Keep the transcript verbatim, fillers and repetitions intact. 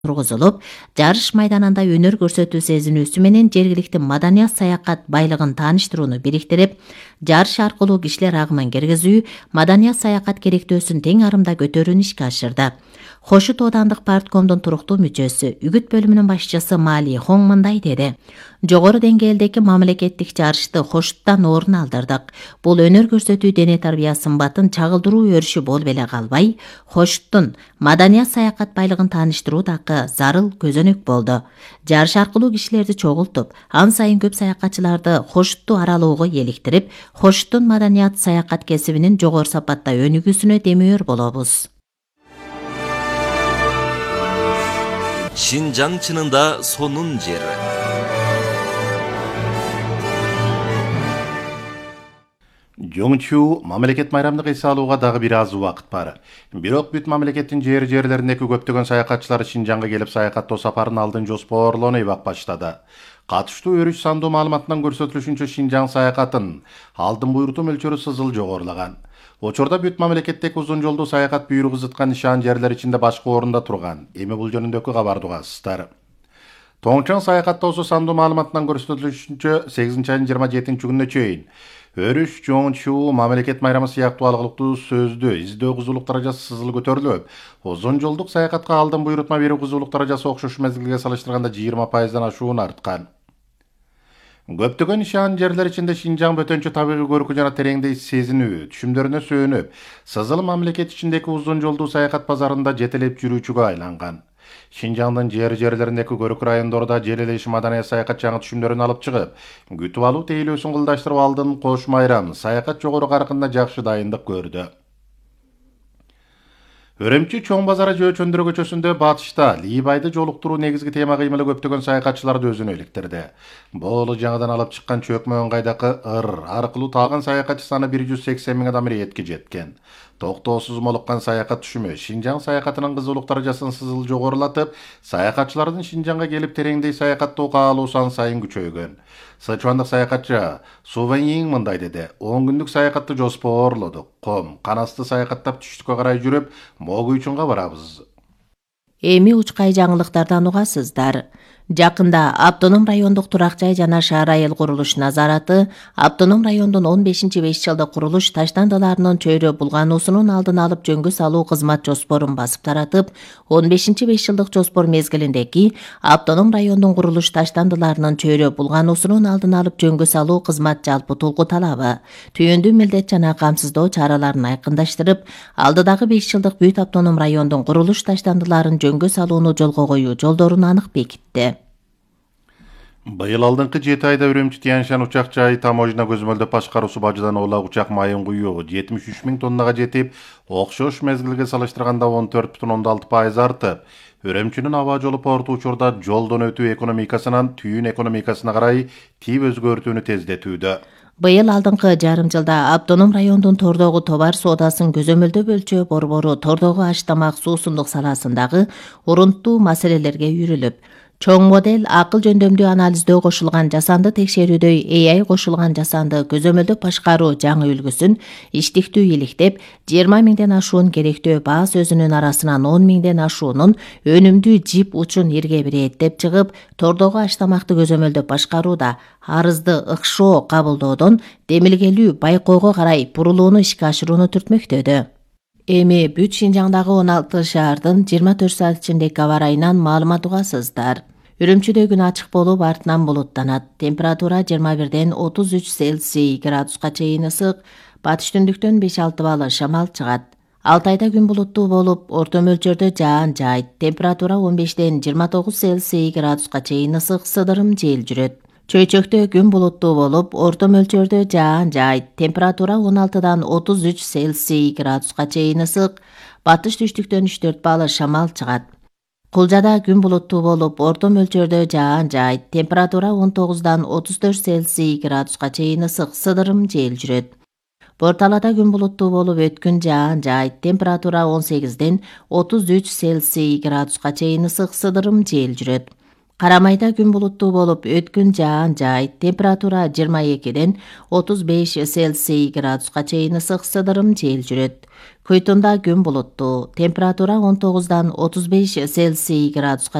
тургузулуп, жарыш майданында өнөр көрсөтүү сезинүүсү менен жергиликтүү маданият саякат байлыгын тааныштырууну бириктирип, жарыш аркылуу кишилер агымын киргизүү, маданият саякат керектөөсүн тең арымда көтөрүүнү ишке ашырды. Хошут Оодандык парткомдун туруктуу мүчөсү, үгүт бөлүмүнүн башчысы Мали Хоң мындай деди. Жогору деңгээлдеги мамлекеттик жарышты Хошуттан орун алдырдык. Бул өнөр көрсөтүү дене тарбия сымбатын чагылдыруу өрүшү болуп эле калбай, Хошуттун маданият саякат байлыгын тааныштыруу дагы зарыл көзөнөк болду. Жарыш аркылуу кишилерди чогултуп, ан сайын көп саякатчыларды Хошутту аралоого эликтирип, Хошуттун маданият саякат кесибинин жогору сапатта өнүгүүсүнө демөөр болобуз. Шинжаң чынында сонун жер. Жоңчу мамлекет майрамдык эс алууга дагы бир аз убакыт бар. Бирок бүт мамлекеттин жер жерлеринеки көптөгөн саякатчылар Шинжаңга келип саякаттоо сапарын алдын жоспорлону эбак баштады. Катыштуу өрүш сандуу маалыматтан көрсөтүлүшүнчө Шинжаң саякатын алдын буйрутуу мөлчөрү сызыл жогорулаган. Учурда бүт мамлекеттеги узун жолдуу саякат буйругу зыткан нишан жерлер ичинде башкы орунда турган. Эми бул жөнүндөгү кабарды угасыздар. Тоңчоң саякаттоосу сандуу маалыматтан көрсөтүлүшүнчө сегизинчи айдын жыйырма жетинчи күнүнө чейин өрүш, жоңчу, мамлекет майрамы сыяктуу алгылыктуу сөздү издөө кызуулук даражасы сызыл көтөрүлүп, узун жолдук саякатка алдын буйрутма берүү кызуулук даражасы окшош мезгилге салыштырганда жыйырма пайыздан ашуун арткан. Көптөгөн нишан жерлер ичинде Шинжаң бөтөнчө табигый көркү жана тереңдей сезинүү түшүмдөрүнө сүйөнүп, сызыл мамлекет ичиндеги узун жолдуу саякат базарында жетелеп жүрүүчүгө айланган. Шинжаңдын жер жерлериндеки көрүк райондордо желелеши маданият саякат жаңы түшүмдөрүн алып чыгып, күтүп алуу тейлөөсүн кылдаштырып алдын кош майрам саякат жогору каркында жакшы дайындык көрдү. Өрөмчү чоң базары жөө чөндүрө көчөсүндө батышта Лийбайды жолуктуруу негизги тема кыймылы көптөгөн саякатчыларды өзүнө иликтирди. Бул жаңыдан алып чыккан чөкмө ыңгайдагы ыр аркылуу тагын саякатчы саны бир жүз сексен миң адам иретке жеткен. Токтоосуз молуккан саякат түшүмү Шинжаң саякатынын кызуулук даражасын сызыл жогорулатып, саякатчылардын Шинжаңга келип тереңдей саякаттоо каалоосу сан сайын күчөйгөн. Сычуандык саякатчы Суваньин мындай деди. он күндүк саякатты жоспорлодук. Ком, канасты саякаттап түштүккө карай жүрүп, Могу үчүнга барабыз. Эми учкай жаңылыктардан угасыздар. Жакында Автоном райондук турак жай жана шаар айыл курулуш назараты Автоном райондун он бешинчи беш жылдык курулуш таштандыларынын чөйрө булгануусунун алдын алып жөнгө салуу кызмат жоспорун басып таратып, он бешинчи беш жылдык жоспор мезгилиндеги Автоном райондун курулуш таштандыларынын чөйрө булгануусунун алдын алып жөнгө салуу кызмат жалпы толку талабы, түйүндүү милдет жана камсыздоо чараларын айкындаштырып, алдыдагы беш жылдык бүт Автоном райондун курулуш таштандыларын жөнгө салууну жолго коюу жолдорун анык бекитти. Быйыл алдыңкы жети айда Үрөмчү Тянь-Шань учак жай таможня көзөмөлдөп башкаруусу бажыдан оолак учак майын куюу жетимиш үч миң тоннага жетип, окшош мезгилге салыштырганда он төрт бүтүн ондон алты пайыз артып, Үрөмчүнүн аба жолу порту учурда жолдон өтүү экономикасынан түйүн экономикасына карай тийип өзгөртүүнү тездетүүдө. Быйыл алдыңкы жарым жылда Автоном райондун тордогу товар соодасын көзөмөлдөө бөлчөө борбору тордогу аш-тамак суусундук саласындагы урунттуу маселелерге үйрүлүп, чоң модель акыл жөндөмдүү анализдөө кошулган жасанды текшерүүдөй A I кошулган жасанды көзөмөлдөп башкаруу жаңы үлгүсүн иштиктүү иликтеп, жыйырма миңден ашуун керектөө баа сөзүнүн арасынан он миңден ашуунун өнүмдүү жип учун ирге бирэттеп чыгып, тордогу аш-тамакты көзөмөлдөп башкарууда арызды ыкшоо кабылдоодон демилгелүү байкоого карай бурулууну ишке ашырууну түртмөктөдү. Эми бүт Шинжаңдагы он алты шаардын жыйырма төрт саат ичиндеги аба ырайынан маалымат угасыздар. Үрөмчүдө күн ачык болуп, артынан булуттанат. Температура жыйырма бирден отуз үч Цельсий градуска чейин ысык, батыш түндүктөн беш алты балл шамал чыгат. Алтайда күн булуттуу болуп, орто мөлчөрдө жаан жаайт. Температура он бештен жыйырма тогуз Цельсий градуска чейин ысык, сыдырым жел жүрөт. Чөйчөктө күн булуттуу болуп, орто мөлчөрдө жаан жаайт. Температура он алтыдан отуз үч Цельсий градуска чейин ысык, батыш түштүктөн үч төрт балл шамал чыгат. Кулжада күн булуттуу болуп, орто мөлчөрдө жаан жаайт. Температура он тогуздан отуз төрт Цельсий градуска чейин ысык, сыдырым жел жүрөт. Борталада күн булуттуу болуп, өткүн жаан жаайт. Температура он сегизден отуз үч Цельсий градуска чейин ысык, сыдырым жел жүрөт. Карамайда күн булуттуу болуп, өткүн жаан жаайт. Температура жыйырма экиден отуз беш Цельсий градуска чейин ысык сыдырым жел жүрөт. Көйтүндө күн булуттуу. Температура он тогуздан отуз беш Цельсий градуска